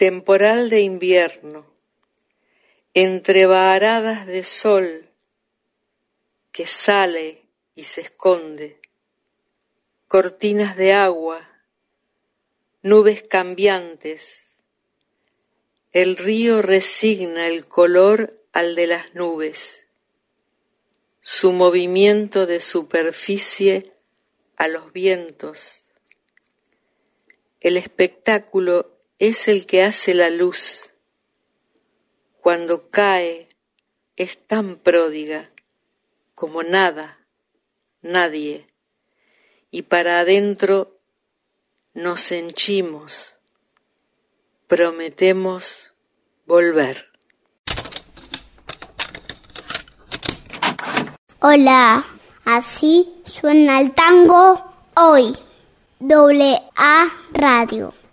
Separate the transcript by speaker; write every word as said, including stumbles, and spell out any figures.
Speaker 1: temporal de invierno, entre varadas de sol que sale y se esconde, cortinas de agua, nubes cambiantes, el río resigna el color al de las nubes, su movimiento de superficie a los vientos. El espectáculo es el que hace la luz. Cuando cae es tan pródiga como nada, nadie, y para adentro nos henchimos, prometemos volver.
Speaker 2: Hola, así suena el tango hoy. Doble A Radio.